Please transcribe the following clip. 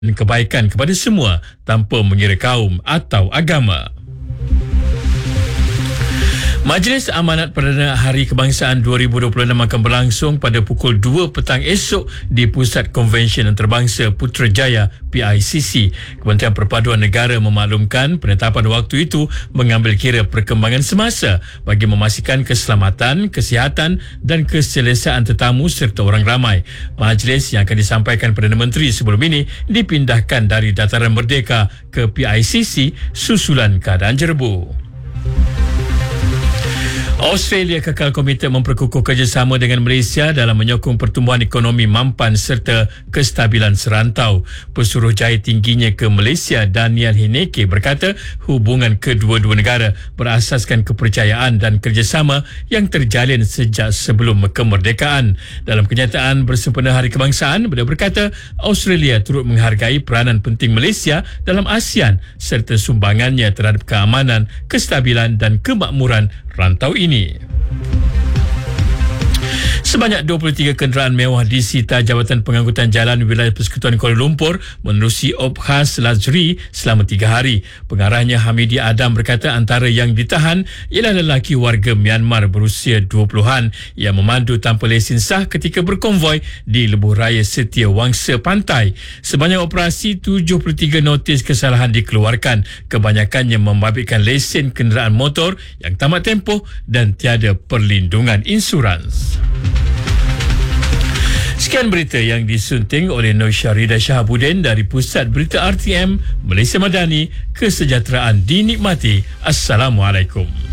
dan kebaikan kepada semua tanpa mengira kaum atau agama. Majlis Amanat Perdana Hari Kebangsaan 2026 akan berlangsung pada pukul 2 petang esok di Pusat Konvensyen Antarabangsa Putrajaya PICC. Kementerian Perpaduan Negara memaklumkan penetapan waktu itu mengambil kira perkembangan semasa bagi memastikan keselamatan, kesihatan dan keselesaan tetamu serta orang ramai. Majlis yang akan disampaikan Perdana Menteri sebelum ini dipindahkan dari Dataran Merdeka ke PICC susulan keadaan Jerbu. Australia kekal komited memperkukuh kerjasama dengan Malaysia dalam menyokong pertumbuhan ekonomi mampan serta kestabilan serantau. Pesuruhjaya tingginya ke Malaysia, Daniel Hineke, berkata hubungan kedua-dua negara berasaskan kepercayaan dan kerjasama yang terjalin sejak sebelum kemerdekaan. Dalam kenyataan bersempena Hari Kebangsaan, beliau berkata Australia turut menghargai peranan penting Malaysia dalam ASEAN serta sumbangannya terhadap keamanan, kestabilan dan kemakmuran rantau ini. Sebanyak 23 kenderaan mewah disita Jabatan Pengangkutan Jalan Wilayah Persekutuan Kuala Lumpur menerusi Obkhas Lazri selama 3 hari. Pengarahnya Hamidi Adam berkata antara yang ditahan ialah lelaki warga Myanmar berusia 20-an yang memandu tanpa lesen sah ketika berkonvoi di Lebuh Raya Setia Wangsa Pantai. Sebanyak operasi, 73 notis kesalahan dikeluarkan. Kebanyakannya membabitkan lesen kenderaan motor yang tamat tempoh dan tiada perlindungan insurans. Sekian berita yang disunting oleh Nur Syarida Shahabuddin dari Pusat Berita RTM Malaysia Madani. Kesejahteraan dinikmati. Assalamualaikum.